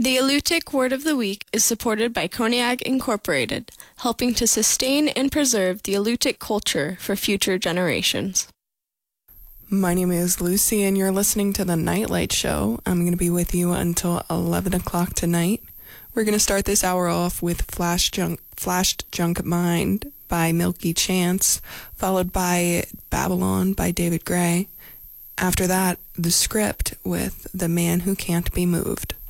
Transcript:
The Alutiiq Word of the Week is supported by Koniag Incorporated, helping to sustain and preserve the Alutiiq culture for future generations. My name is Lucy, and you're listening to The Nightlight Show. I'm going to be with you until 11 o'clock tonight. We're going to start this hour off with Flashed Junk Mind by Milky Chance, followed by Babylon by David Gray. After that, The Script with The Man Who Can't Be Moved.